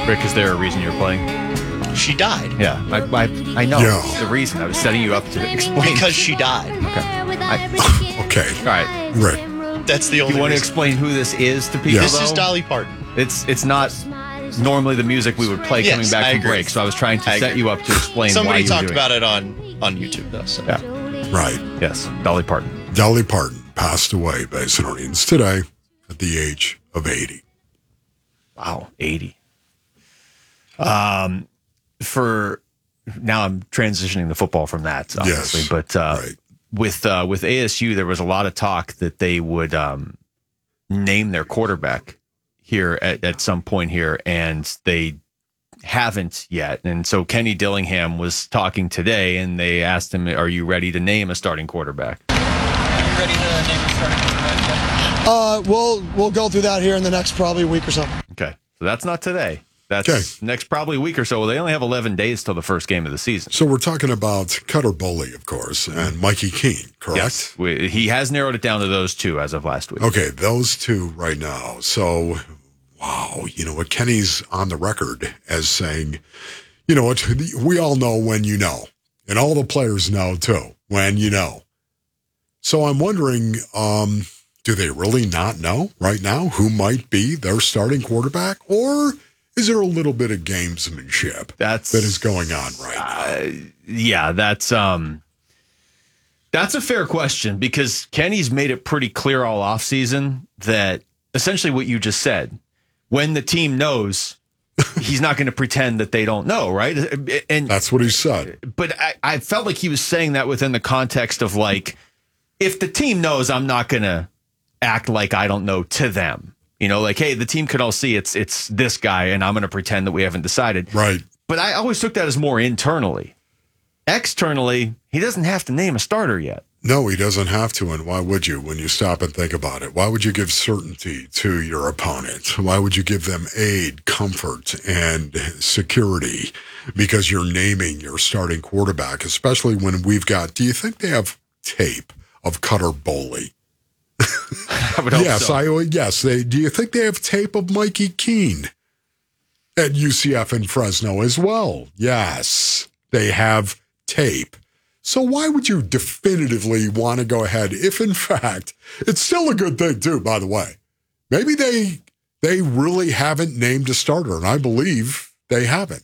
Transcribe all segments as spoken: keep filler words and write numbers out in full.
Rick, is there a reason you're playing? She died. Yeah, I, I, I know. Yeah. The reason. I was setting you up to explain. Because she died. Okay. I, Okay. all right. Rick. That's the only You want to reason. explain who this is to people, Yeah. This though? is Dolly Parton. It's it's not normally the music we would play Yes, coming back I from agree. break, so I was trying to I set agree. you up to explain why Somebody you talked were doing about it on, on YouTube, though. So. Yeah. Right. Yes, Dolly Parton. Dolly Parton passed away by Sardines today at the age of eighty. Wow, eighty. Um, for now, I'm transitioning the football from that, obviously, Yes, but uh, right. with uh, with A S U, there was a lot of talk that they would um, name their quarterback here at, at some point here, and they haven't yet. And so Kenny Dillingham was talking today, and they asked him, "Are you ready to name a starting quarterback?" Are you ready to name a starting quarterback? Uh, we'll we'll go through that here in the next probably week or so. Okay, so that's not today. That's Okay. next probably week or so. They only have eleven days till the first game of the season. So we're talking about Cutter Boley, of course, and Mikey Keene, correct? Yes, we, he has narrowed it down to those two as of last week. Okay, those two right now. So, wow, you know what? Kenny's on the record as saying, you know what? We all know when you know, and all the players know too when you know. So I'm wondering, um, do they really not know right now who might be their starting quarterback, or is there a little bit of gamesmanship That's that is going on right now? Uh, yeah, that's um, that's a fair question because Kenny's made it pretty clear all offseason that essentially what you just said, when the team knows, he's not going to pretend that they don't know, right? And That's what he said. but I, I felt like he was saying that within the context of like, if the team knows, I'm not going to act like I don't know to them. You know, like, hey, the team could all see it's it's this guy, and I'm going to pretend that we haven't decided. Right. But I always took that as more internally. Externally, he doesn't have to name a starter yet. No, he doesn't have to, and why would you when you stop and think about it? Why would you give certainty to your opponent? Why would you give them aid, comfort, and security? Because you're naming your starting quarterback, especially when we've got, do you think they have tape of Cutter Boley? I would hope Yes, so. I yes. They do you think they have tape of Mikey Keene at U C F and Fresno as well? Yes, they have tape. So why would you definitively want to go ahead if, in fact, it's still a good thing too? By the way, maybe they they really haven't named a starter, and I believe they haven't,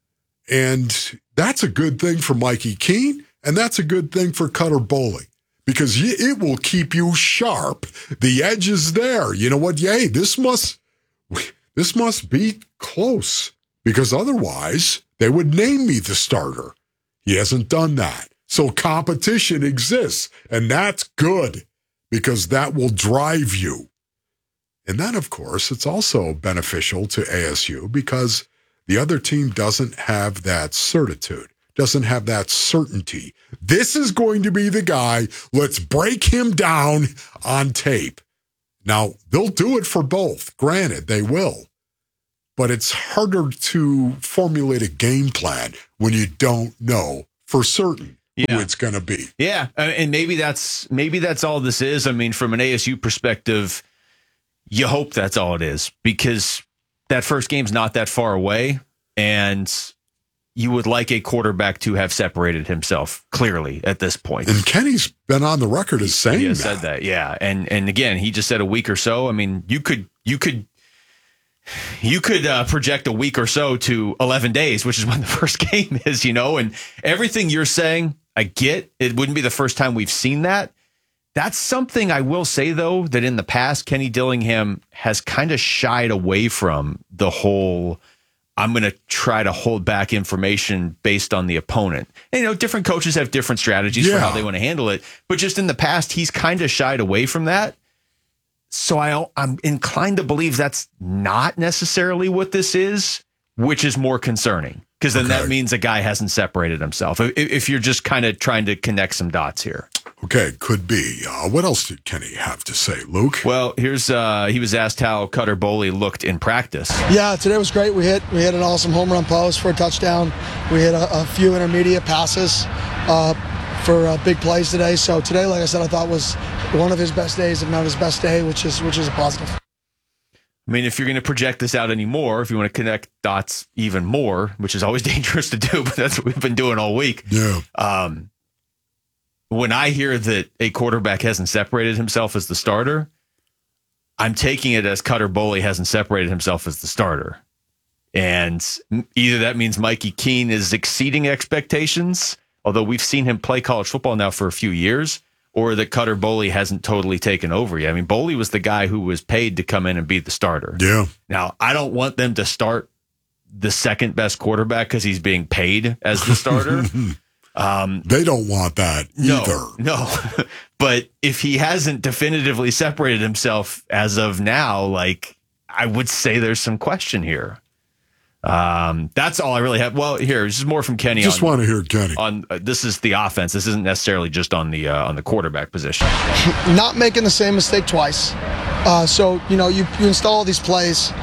and that's a good thing for Mikey Keene, and that's a good thing for Cutter Boley. Because it will keep you sharp. The edge is there. You know what? Yay, this must this must be close. Because otherwise, they would name me the starter. He hasn't done that. So competition exists. And that's good. Because that will drive you. And then, of course, it's also beneficial to A S U because the other team doesn't have that certitude. Doesn't have that certainty. This is going to be the guy. Let's break him down on tape. Now, they'll do it for both. Granted, they will. But it's harder to formulate a game plan when you don't know for certain who Yeah. it's going to be. Yeah, uh, and maybe that's maybe that's all this is. I mean, from an A S U perspective, you hope that's all it is because that first game's not that far away, and you would like a quarterback to have separated himself clearly at this point. And Kenny's been on the record as saying He has that. said that, yeah. And and again, he just said a week or so. I mean, you could you could you could uh, project a week or so to eleven days, which is when the first game is, you know. And everything you're saying, I get. It wouldn't be the first time we've seen that. That's something I will say, though, that in the past, Kenny Dillingham has kind of shied away from the whole, I'm going to try to hold back information based on the opponent. And, you know, different coaches have different strategies Yeah. for how they want to handle it. But just in the past, he's kind of shied away from that. So I, I'm inclined to believe that's not necessarily what this is, which is more concerning. Because then Okay. that means a guy hasn't separated himself. If, if you're just kind of trying to connect some dots here. Okay, could be. Uh, what else did Kenny have to say, Luke? Well, here's uh, he was asked how Cutter Boley looked in practice. Yeah, today was great. We hit we hit an awesome home run post for a touchdown. We hit a, a few intermediate passes uh, for uh, big plays today. So today, like I said, I thought was one of his best days, if not his best day, which is which is a positive. I mean, if you're going to project this out anymore, if you want to connect dots even more, which is always dangerous to do, but that's what we've been doing all week. Yeah. Um, when I hear that a quarterback hasn't separated himself as the starter, I'm taking it as Cutter Boley hasn't separated himself as the starter. And either that means Mikey Keene is exceeding expectations, although we've seen him play college football now for a few years, or that Cutter Boley hasn't totally taken over yet. I mean, Boley was the guy who was paid to come in and be the starter. Yeah. Now, I don't want them to start the second best quarterback because he's being paid as the starter. um, They don't want that either. No, no. But if he hasn't definitively separated himself as of now, like, I would say there's some question here. Um, that's all I really have. Well, here, this is more from Kenny. Just on, want to hear Kenny. on uh, this is the offense. This isn't necessarily just on the uh, on the quarterback position. Not making the same mistake twice. Uh, so, you know, you, you install all these plays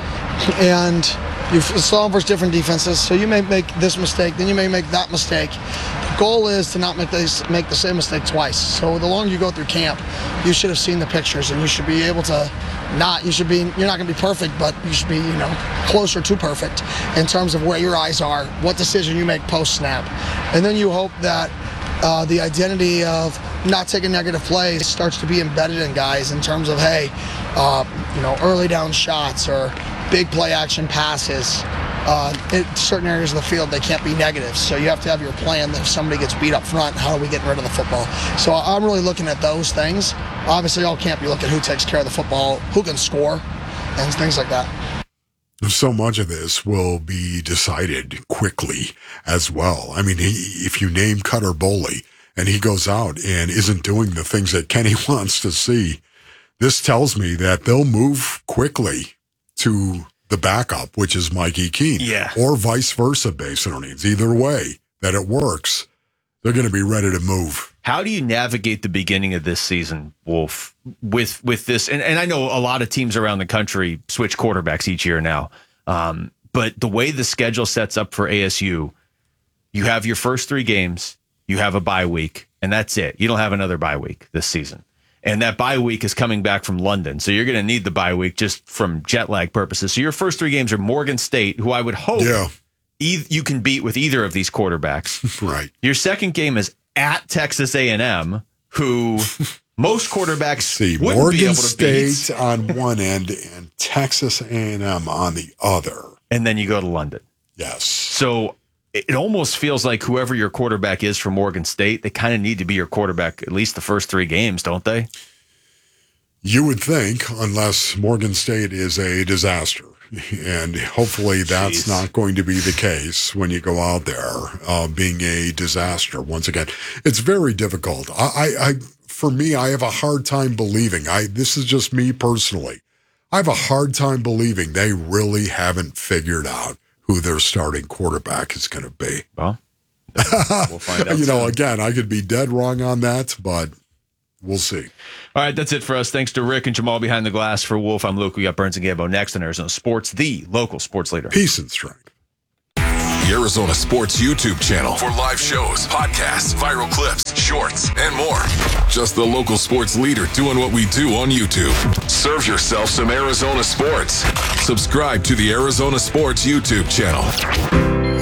and you install them versus different defenses. So you may make this mistake, then you may make that mistake. The goal is to not make, this, make the same mistake twice. So the longer you go through camp, you should have seen the pictures and you should be able to not, you should be, you're not going to be perfect, but you should be, you know, closer to perfect in terms of where your eyes are, what decision you make post-snap. And then you hope that uh, the identity of not taking negative plays starts to be embedded in guys in terms of, hey, uh, you know, early down shots or big play action passes. Uh, in certain areas of the field, they can't be negative. So you have to have your plan that if somebody gets beat up front, how are we getting rid of the football? So I'm really looking at those things. Obviously, all camp, you look at who takes care of the football, who can score, and things like that. So much of this will be decided quickly as well. I mean, he, if you name Cutter Boley and he goes out and isn't doing the things that Kenny wants to see, this tells me that they'll move quickly to the backup, which is Mikey Keene. Yeah. Or vice versa, based on needs. Either way that it works, they're going to be ready to move. How do you navigate the beginning of this season, Wolf, with with this? And, and I know a lot of teams around the country switch quarterbacks each year now. Um, but the way the schedule sets up for A S U, you have your first three games, you have a bye week, and that's it. You don't have another bye week this season. And that bye week is coming back from London. So you're going to need the bye week just from jet lag purposes. So your first three games are Morgan State, who I would hope Yeah. e- you can beat with either of these quarterbacks. Right. Your second game is at Texas A and M, who most quarterbacks See, wouldn't Morgan be able to State beat. on one end and Texas A and M on the other. And then you go to London. Yes. So it almost feels like whoever your quarterback is for Morgan State, they kind of need to be your quarterback at least the first three games, don't they? You would think, unless Morgan State is a disaster. And hopefully that's Jeez. not going to be the case when you go out there, uh, being a disaster once again. It's very difficult. I, I, I, for me, I have a hard time believing. I this is just me personally. I have a hard time believing they really haven't figured out who their starting quarterback is going to be. Well, we'll find out. You know, soon. again, I could be dead wrong on that, but we'll see. All right, that's it for us. Thanks to Rick and Jamal behind the glass. For Wolf, I'm Luke. We got Burns and Gambo next on Arizona Sports, the local sports leader. Peace and strength. The Arizona Sports YouTube channel for live shows, podcasts, viral clips, shorts, and more. Just the local sports leader doing what we do on YouTube. Serve yourself some Arizona sports. Subscribe to the Arizona Sports YouTube channel.